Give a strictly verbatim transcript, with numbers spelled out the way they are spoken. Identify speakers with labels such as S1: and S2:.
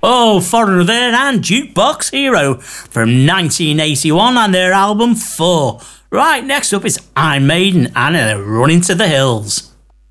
S1: Oh, Foreigner there and Jukebox Hero from nineteen eighty-one and their album Four. Right, next up is Iron Maiden and uh, Running to the Hills.